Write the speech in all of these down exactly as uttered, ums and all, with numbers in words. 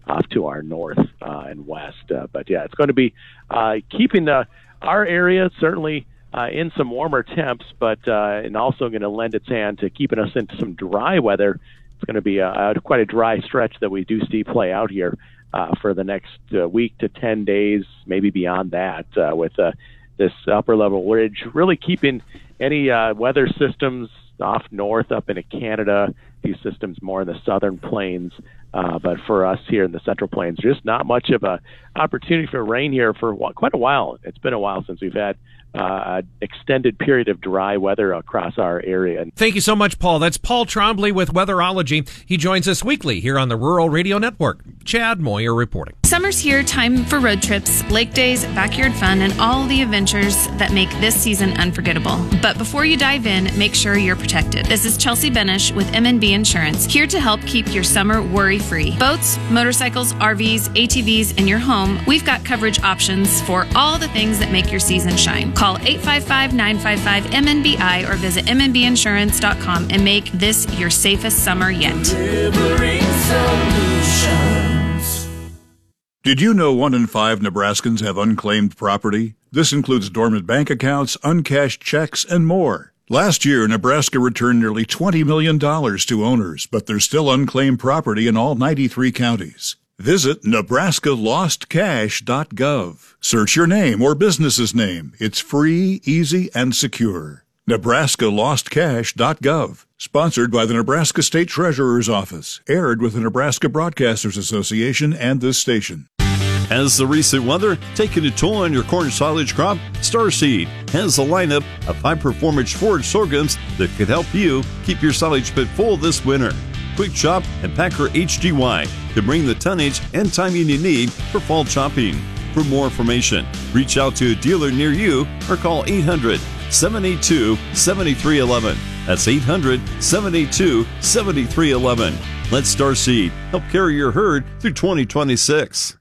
off to our north uh, and west. Uh, but yeah, it's going to be uh, keeping uh, our area certainly uh, in some warmer temps, but uh, and also going to lend its hand to keeping us into some dry weather. It's going to be a, a, quite a dry stretch that we do see play out here uh, for the next uh, week to ten days, maybe beyond that, uh, with uh, this upper level ridge really keeping any uh, weather systems off north up into Canada, these systems more in the southern plains. Uh, but for us here in the Central Plains, just not much of a opportunity for rain here for quite a while. It's been a while since we've had uh, an extended period of dry weather across our area. Thank you so much, Paul. That's Paul Trombley with Weatherology. He joins us weekly here on the Rural Radio Network. Chad Moyer reporting. Summer's here, time for road trips, lake days, backyard fun, and all the adventures that make this season unforgettable. But before you dive in, make sure you're protected. This is Chelsea Benish with M and B Insurance, here to help keep your summer worry-free. Boats, motorcycles, R Vs, A T Vs, and your home, we've got coverage options for all the things that make your season shine. Call eight five five, nine five five, M N B I or visit m n b insurance dot com and make this your safest summer yet. Delivering solutions. Did you know one in five Nebraskans have unclaimed property? This includes dormant bank accounts, uncashed checks, and more. Last year, Nebraska returned nearly twenty million dollars to owners, but there's still unclaimed property in all ninety-three counties. Visit nebraska lost cash dot gov. Search your name or business's name. It's free, easy, and secure. nebraska lost cash dot gov. Sponsored by the Nebraska State Treasurer's Office. Aired with the Nebraska Broadcasters Association and this station. Has the recent weather taken a toll on your corn silage crop? Starseed has a lineup of high-performance forage sorghums that could help you keep your silage pit full this winter. Quick Chop and Packer H G Y can bring the tonnage and timing you need for fall chopping. For more information, reach out to a dealer near you or call eight hundred, seven eight two, seven three one one. That's eight hundred, seven eight two, seven three one one. Let Starseed help carry your herd through twenty twenty-six.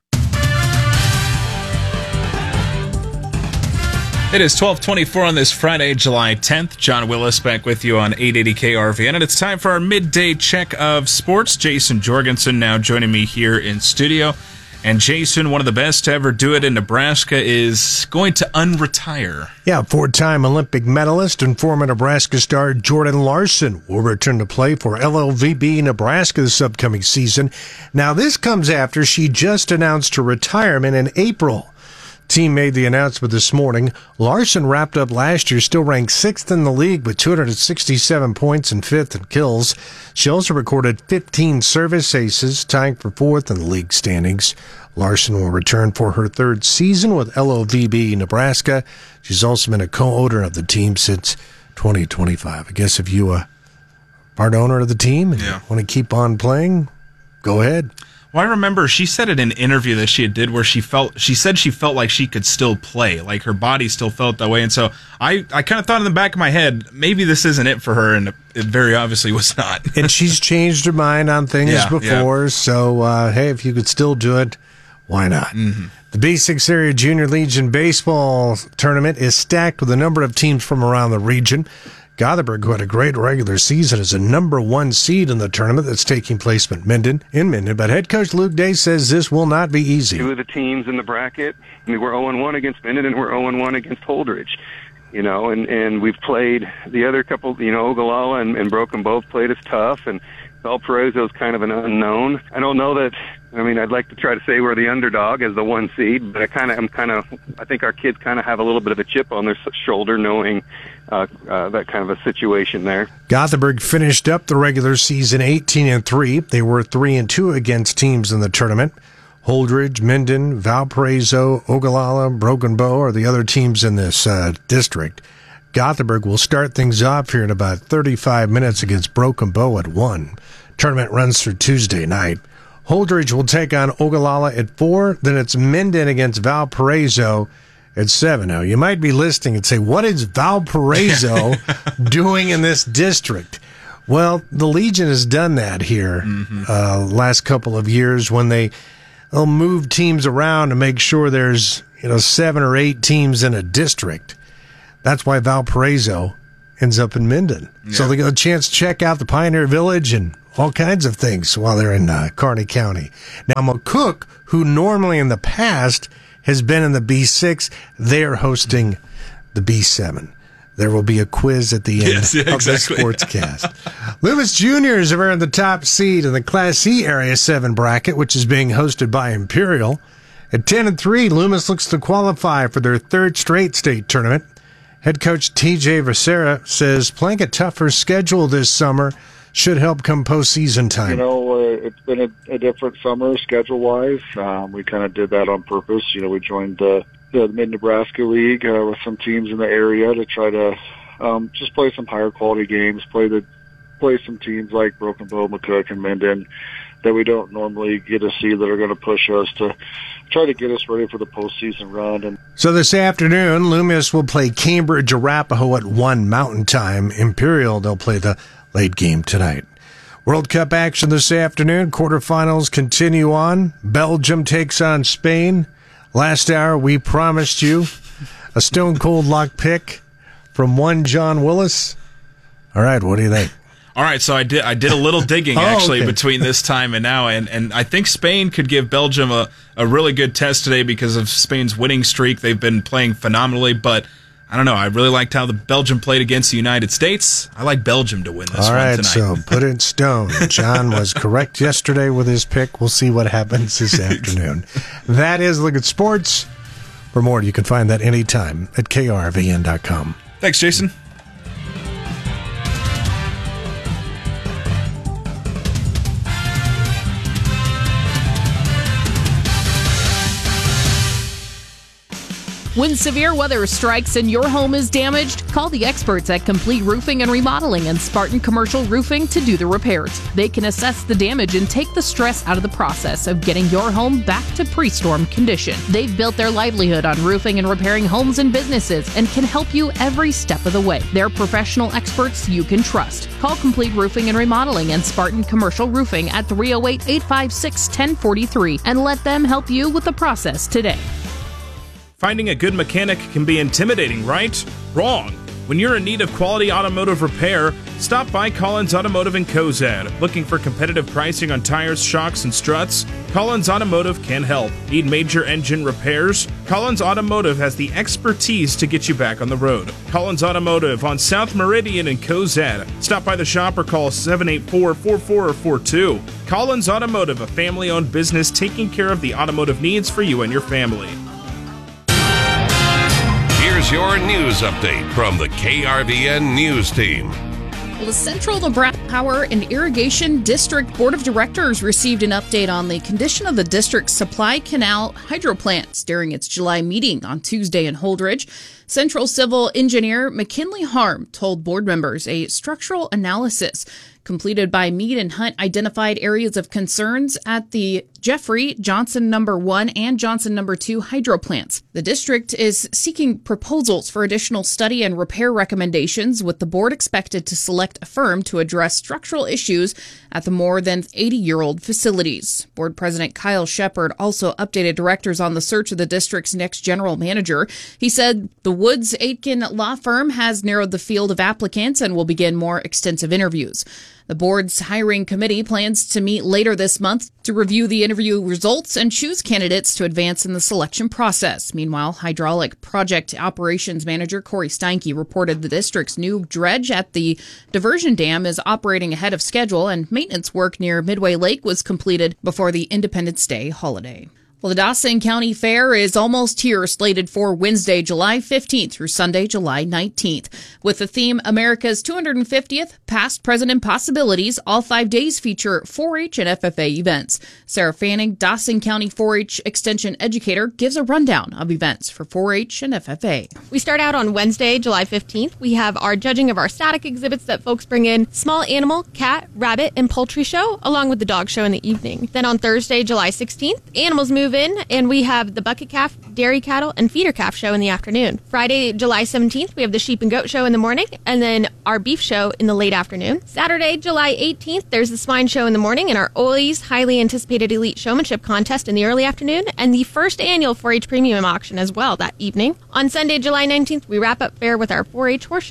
It is twelve twenty-four on this Friday, July tenth. John Willis back with you on eight eighty K R V N, and it's time for our midday check of sports. Jason Jorgensen now joining me here in studio. And Jason, one of the best to ever do it in Nebraska, is going to unretire. Yeah, four-time Olympic medalist and former Nebraska star Jordan Larson will return to play for L L V B Nebraska this upcoming season. Now, this comes after she just announced her retirement in April. Team made the announcement this morning. Larson wrapped up last year, still ranked sixth in the league with two hundred sixty-seven points and fifth in kills. She also recorded fifteen service aces, tying for fourth in the league standings. Larson will return for her third season with L O V B Nebraska. She's also been a co-owner of the team since twenty twenty-five. I guess if you are part owner of the team and yeah. want to keep on playing, go ahead. Well, I remember she said in an interview that she did where she felt, she said she felt like she could still play, like her body still felt that way. And so I, I kind of thought in the back of my head, maybe this isn't it for her, and it very obviously was not. And she's changed her mind on things yeah, before, yeah. so uh, hey, if you could still do it, why not? Mm-hmm. The B six Area Junior Legion Baseball Tournament is stacked with a number of teams from around the region. Gothenburg, who had a great regular season, is a number one seed in the tournament that's taking place in Minden, in Minden. But head coach Luke Day says this will not be easy. Two of the teams in the bracket, I mean, we're oh and one against Minden and we're oh and one against Holdridge. You know, and, and we've played the other couple, you know, Ogallala and, and Broken both played us tough, and Valparaiso is kind of an unknown. I don't know that, I mean, I'd like to try to say we're the underdog as the one seed, but I kind of, I'm kind of, I think our kids kind of have a little bit of a chip on their shoulder knowing uh, uh, that kind of a situation there. Gothenburg finished up the regular season eighteen and three. They were three and two against teams in the tournament. Holdridge, Minden, Valparaiso, Ogallala, Broken Bow are the other teams in this uh, district. Gothenburg will start things off here in about thirty-five minutes against Broken Bow at one. Tournament runs through Tuesday night. Holdridge will take on Ogallala at four. Then it's Minden against Valparaiso at seven. Now, you might be listening and say, what is Valparaiso doing in this district? Well, the Legion has done that here mm-hmm. uh, last couple of years when they they'll move teams around to make sure there's you know seven or eight teams in a district. That's why Valparaiso ends up in Minden. Yeah. So they get a chance to check out the Pioneer Village and all kinds of things while they're in uh, Kearney County. Now, McCook, who normally in the past has been in the B six, they are hosting the B seven. There will be a quiz at the end yes, yeah, of exactly. the sportscast. Loomis Juniors have earned the top seed in the Class C Area seven bracket, which is being hosted by Imperial. At ten and three, Loomis looks to qualify for their third straight state tournament. Head coach T J Becerra says playing a tougher schedule this summer should help come postseason time. You know, uh, it's been a, a different summer schedule-wise. Um, we kind of did that on purpose. You know, we joined the, the Mid-Nebraska League uh, with some teams in the area to try to um, just play some higher quality games, play the play some teams like Broken Bow, McCook, and Minden that we don't normally get to see that are going to push us to try to get us ready for the postseason run. And so this afternoon, Loomis will play Cambridge Arapahoe at one Mountain Time. Imperial, they'll play the late game tonight. World Cup action this afternoon. Quarterfinals continue on. Belgium takes on Spain. Last hour, we promised you a stone-cold lock pick from one John Willis. All right, what do you think? All right, so I did I did a little digging, oh, actually, okay. between this time and now, and, and I think Spain could give Belgium a, a really good test today because of Spain's winning streak. They've been playing phenomenally, but I don't know. I really liked how the Belgium played against the United States. I like Belgium to win this All one right, tonight. so put it in stone. John was correct yesterday with his pick. We'll see what happens this afternoon. That is Look at Sports. For more, you can find that anytime at K R V N dot com. Thanks, Jason. When severe weather strikes and your home is damaged, call the experts at Complete Roofing and Remodeling and Spartan Commercial Roofing to do the repairs. They can assess the damage and take the stress out of the process of getting your home back to pre-storm condition. They've built their livelihood on roofing and repairing homes and businesses and can help you every step of the way. They're professional experts you can trust. Call Complete Roofing and Remodeling and Spartan Commercial Roofing at three oh eight, eight five six, one oh four three and let them help you with the process today. Finding a good mechanic can be intimidating, right? Wrong. When you're in need of quality automotive repair, stop by Collins Automotive in Cozad. Looking for competitive pricing on tires, shocks, and struts? Collins Automotive can help. Need major engine repairs? Collins Automotive has the expertise to get you back on the road. Collins Automotive on South Meridian in Cozad. Stop by the shop or call seven eight four, four four four two. Collins Automotive, a family-owned business taking care of the automotive needs for you and your family. Here's your news update from the K R V N News Team. The Central Nebraska Power and Irrigation District Board of Directors received an update on the condition of the district's Supply Canal hydro plants during its July meeting on Tuesday in Holdridge. Central Civil Engineer McKinley Harm told board members a structural analysis completed by Mead and Hunt identified areas of concerns at the Jeffrey, Johnson number one, and Johnson number two hydro plants. The district is seeking proposals for additional study and repair recommendations, with the board expected to select a firm to address structural issues at the more than eighty-year-old facilities. Board President Kyle Shepard also updated directors on the search of the district's next general manager. He said the Woods Aitken law firm has narrowed the field of applicants and will begin more extensive interviews. The board's hiring committee plans to meet later this month to review the interview results and choose candidates to advance in the selection process. Meanwhile, hydraulic project operations manager Corey Steinke reported the district's new dredge at the diversion dam is operating ahead of schedule, and maintenance work near Midway Lake was completed before the Independence Day holiday. Well, the Dawson County Fair is almost here, slated for Wednesday, July fifteenth through Sunday, July nineteenth. With the theme America's two hundred fiftieth Past, Present, and Possibilities, all five days feature four H and F F A events. Sarah Fanning, Dawson County four H Extension Educator, gives a rundown of events for four H and F F A. We start out on Wednesday, July fifteenth. We have our judging of our static exhibits that folks bring in, small animal, cat, rabbit, and poultry show, along with the dog show in the evening. Then on Thursday, July sixteenth, animals move in, and we have the bucket calf, dairy cattle, and feeder calf show in the afternoon. Friday, July seventeenth, we have the sheep and goat show in the morning, and then our beef show in the late afternoon. Saturday, July eighteenth, there's the swine show in the morning, and our Ollie's highly anticipated elite showmanship contest in the early afternoon, and the first annual four H premium auction as well that evening. On Sunday, July nineteenth, we wrap up fair with our four H horse show.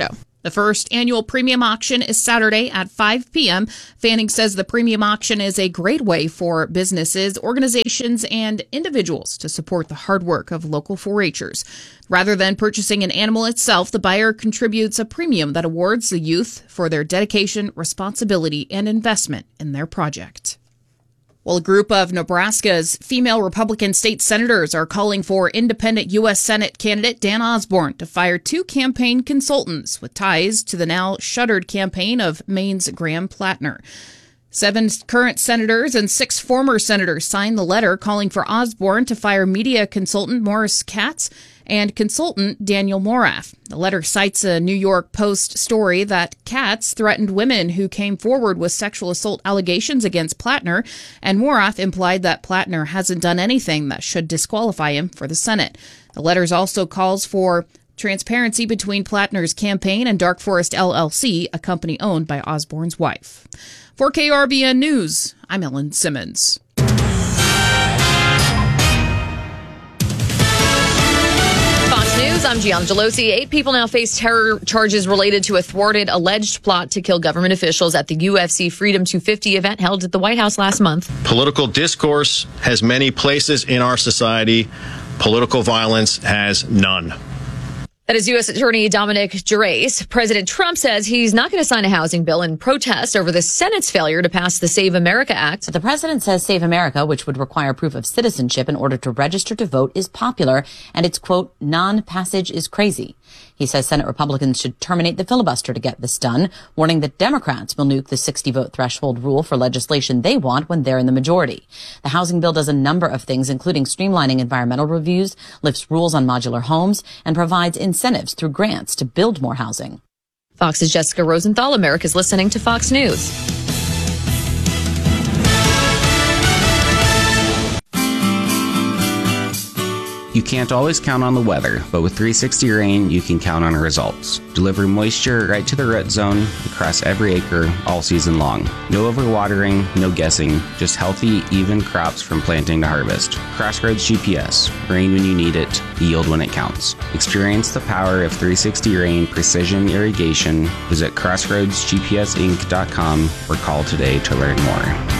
The first annual premium auction is Saturday at five p.m. Fanning says the premium auction is a great way for businesses, organizations, and individuals to support the hard work of local four H'ers. Rather than purchasing an animal itself, the buyer contributes a premium that awards the youth for their dedication, responsibility, and investment in their project. Well, a group of Nebraska's female Republican state senators are calling for independent U S Senate candidate Dan Osborne to fire two campaign consultants with ties to the now shuttered campaign of Maine's Graham Plattner. Seven current senators and six former senators signed the letter calling for Osborne to fire media consultant Morris Katz and consultant Daniel Morath. The letter cites a New York Post story that Katz threatened women who came forward with sexual assault allegations against Plattner, and Morath implied that Plattner hasn't done anything that should disqualify him for the Senate. The letter also calls for transparency between Plattner's campaign and Dark Forest L L C, a company owned by Osborne's wife. For K R B N News, I'm Ellen Simmons. News, I'm Gianna Gelosi. Eight people now face terror charges related to a thwarted alleged plot to kill government officials at the U F C Freedom two fifty event held at the White House last month. Political discourse has many places in our society. Political violence has none. That is U S Attorney Dominic Gerace. President Trump says he's not going to sign a housing bill in protest over the Senate's failure to pass the Save America Act. The president says Save America, which would require proof of citizenship in order to register to vote, is popular, and its, quote, non-passage is crazy. He says Senate Republicans should terminate the filibuster to get this done, warning that Democrats will nuke the sixty-vote threshold rule for legislation they want when they're in the majority. The housing bill does a number of things, including streamlining environmental reviews, lifts rules on modular homes, and provides incentives through grants to build more housing. Fox's Jessica Rosenthal. America's listening to Fox News. You can't always count on the weather, but with three sixty Rain, you can count on results. Deliver moisture right to the root zone across every acre all season long. No overwatering, no guessing, just healthy, even crops from planting to harvest. Crossroads G P S. Rain when you need it, yield when it counts. Experience the power of three sixty Rain Precision Irrigation. Visit crossroads g p s inc dot com or call today to learn more.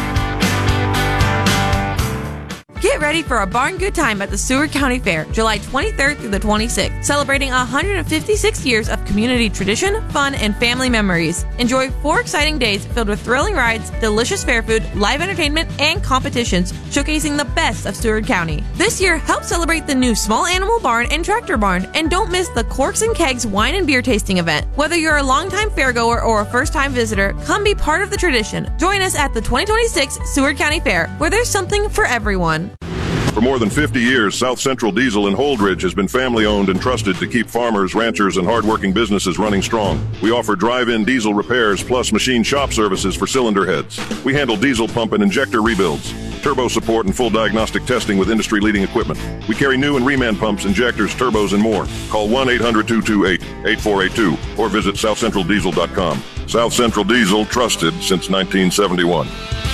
Get ready for a barn good time at the Seward County Fair, July twenty-third through the twenty-sixth, celebrating one hundred fifty-six years of community tradition, fun, and family memories. Enjoy four exciting days filled with thrilling rides, delicious fair food, live entertainment, and competitions showcasing the best of Seward County. This year, help celebrate the new Small Animal Barn and Tractor Barn, and don't miss the Corks and Kegs wine and beer tasting event. Whether you're a longtime fairgoer or a first-time visitor, come be part of the tradition. Join us at the twenty twenty-six Seward County Fair, where there's something for everyone. For more than fifty years, South Central Diesel in Holdridge has been family-owned and trusted to keep farmers, ranchers, and hardworking businesses running strong. We offer drive-in diesel repairs plus machine shop services for cylinder heads. We handle diesel pump and injector rebuilds, turbo support, and full diagnostic testing with industry-leading equipment. We carry new and reman pumps, injectors, turbos, and more. Call one eight hundred two two eight eight four eight two or visit south central diesel dot com. South Central Diesel, trusted since nineteen seventy-one.